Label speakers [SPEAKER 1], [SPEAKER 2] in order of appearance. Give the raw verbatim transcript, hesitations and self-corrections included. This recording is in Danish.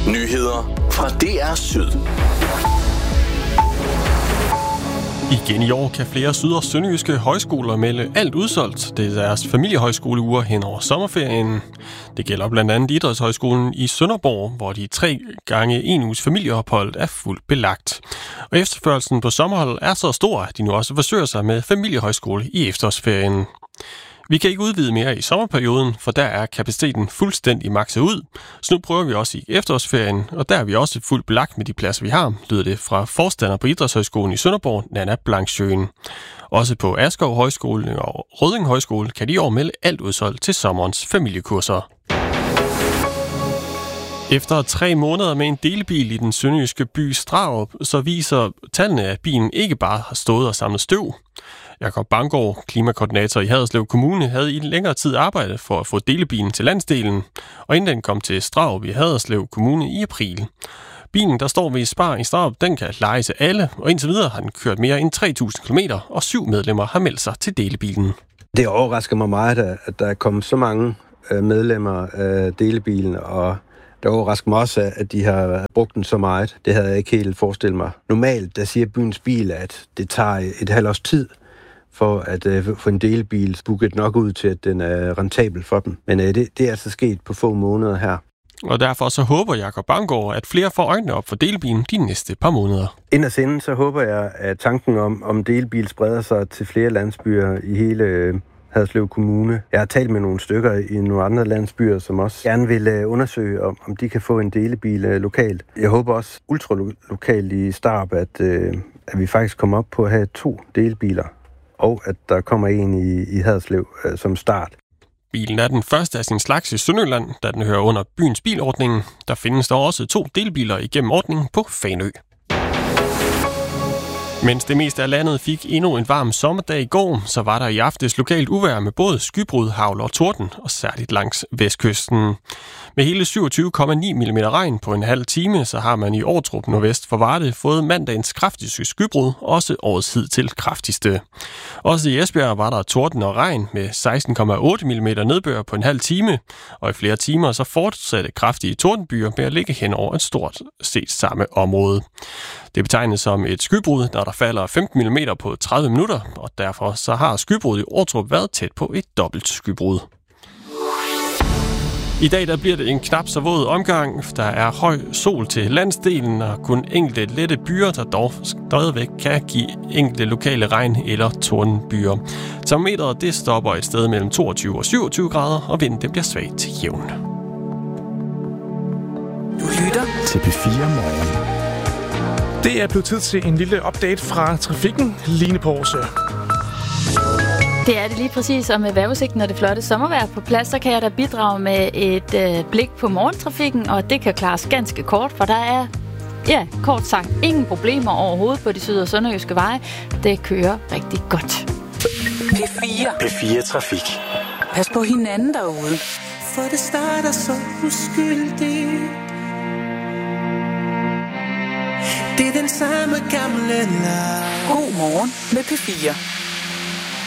[SPEAKER 1] Nyheder fra D R Syd.
[SPEAKER 2] Igen i år kan flere syd- og sønderjyske højskoler melde alt udsolgt. Det er deres familiehøjskoleuger hen over sommerferien. Det gælder blandt andet Idrætshøjskolen i Sønderborg, hvor de tre gange en uges familieophold er fuldt belagt. Og efterspørgelsen på sommerhold er så stor, at de nu også forsøger sig med familiehøjskole i efterårsferien. Vi kan ikke udvide mere i sommerperioden, for der er kapaciteten fuldstændig makset ud. Så nu prøver vi også i efterårsferien, og der er vi også fuldt belagt med de pladser, vi har, lyder det fra forstander på Idrætshøjskolen i Sønderborg, Nana Blankschøen. Også på Askov Højskole og Rødding Højskole kan de i år melde alt udsolgt til sommerens familiekurser. Efter tre måneder med en delebil i den sønderjyske by Strarup, så viser tallene, at bilen ikke bare har stået og samlet støv. Jakob Banggaard, klimakoordinator i Haderslev Kommune, havde i længere tid arbejdet for at få delebilen til landsdelen, og inden den kom til Strarup i Haderslev Kommune i april. Bilen, der står ved Spar i Strarup, den kan leje til alle, og indtil videre har den kørt mere end tre tusind kilometer, og syv medlemmer har meldt sig til delebilen.
[SPEAKER 3] Det overrasker mig meget, at der er kommet så mange medlemmer af delebilen, og det overrasker mig også, at de har brugt den så meget. Det havde jeg ikke helt forestillet mig. Normalt, der siger byens bil, at det tager et halvt års tid for at uh, få en delebil booket nok ud til, at den er rentabel for dem. Men uh, det, det er altså sket på få måneder her.
[SPEAKER 2] Og derfor så håber Jakob Banggaard, at flere får øjnene op for delebilen de næste par måneder.
[SPEAKER 3] Inderst inden så håber jeg, at tanken om, om delebil spreder sig til flere landsbyer i hele uh, Haderslev Kommune. Jeg har talt med nogle stykker i nogle andre landsbyer, som også gerne vil uh, undersøge, om, om de kan få en delebil uh, lokalt. Jeg håber også ultralokalt i Strarup, at, uh, at vi faktisk kommer op på at have to delebiler, og at der kommer en i, i Haderslev øh, som start.
[SPEAKER 2] Bilen er den første af sin slags i Sønderjylland, da den hører under byens bilordningen. Der findes der også to delbiler igennem ordningen på Fanø. Mens det meste af landet fik endnu en varm sommerdag i går, så var der i aftes lokalt uvejr med både skybrud, hagl og torden, og særligt langs vestkysten. Med hele syvogtyve komma ni millimeter regn på en halv time, så har man i Ordrup nordvest for Varde fået mandagens kraftigste skybrud, også årets hidtil kraftigste. Også i Esbjerg var der torden og regn med seksten komma otte millimeter nedbør på en halv time, og i flere timer så fortsatte kraftige tordenbyer med at ligge hen over et stort set samme område. Det betegnes som et skybrud, når der falder femten millimeter på tredive minutter, og derfor så har skybruddet i Ordrup været tæt på et dobbelt skybrud. I dag der bliver det en knap så våd omgang. Der er høj sol til landsdelen og kun enkelte lette byer, der dog stadigvæk kan give enkelte lokale regn- eller tordenbyer. Termometeret det stopper et sted mellem toogtyve og syvogtyve grader, og vinden det bliver svag til jævn.
[SPEAKER 4] Du lytter til P fire Morgen.
[SPEAKER 5] Det er blevet tid til en lille update fra trafikken. Line Porse.
[SPEAKER 6] Det er det lige præcis, og med vejrudsigten og det flotte sommervejr på plads, så kan jeg da bidrage med et øh, blik på morgentrafikken, og det kan klares ganske kort, for der er, ja, kort sagt, ingen problemer overhovedet på de syd- og sønderjyske veje. Det kører rigtig godt.
[SPEAKER 4] P fire.
[SPEAKER 1] P fire Trafik.
[SPEAKER 4] Pas på hinanden derude.
[SPEAKER 7] For det starter så uskyldigt. Det er den samme gamle leg.
[SPEAKER 4] God morgen med P fire.